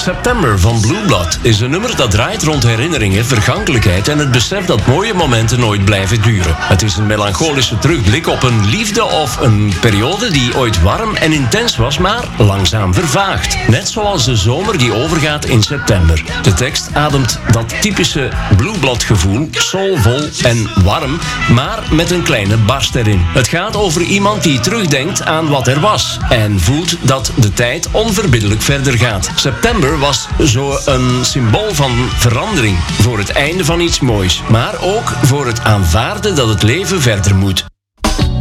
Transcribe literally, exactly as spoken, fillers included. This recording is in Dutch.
September van Blue Blood is een nummer dat draait rond herinneringen, vergankelijkheid en het besef dat mooie momenten nooit blijven duren. Het is een melancholische terugblik op een liefde of een periode die ooit warm en intens was, maar langzaam vervaagt. Net zoals de zomer die overgaat in september. De tekst ademt dat typische Blue Blood gevoel, soulvol en warm, maar met een kleine barst erin. Het gaat over iemand die terugdenkt aan wat er was en voelt dat de tijd onverbiddelijk verder gaat. September was zo een symbool van verandering, voor het einde van iets moois, maar ook voor het aanvaarden dat het leven verder moet.